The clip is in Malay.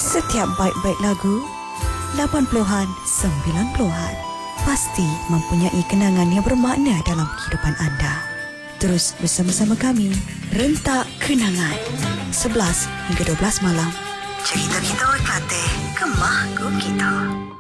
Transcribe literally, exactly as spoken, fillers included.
Setiap baik-baik lagu, lapan puluhan, sembilan puluhan, pasti mempunyai kenangan yang bermakna dalam kehidupan anda. Terus bersama-sama kami, Rentak Kenangan, sebelas hingga dua belas malam. Cerita kita Kelate, Kemah Ku Kita.